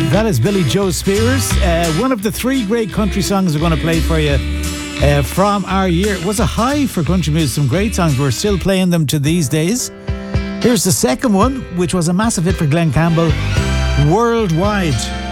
That is Billy Joe Spears. One of the three great country songs we're going to play for you from our year. It was a high for country music. Some great songs. We're still playing them to these days. Here's the second one, which was a massive hit for Glenn Campbell, Worldwide.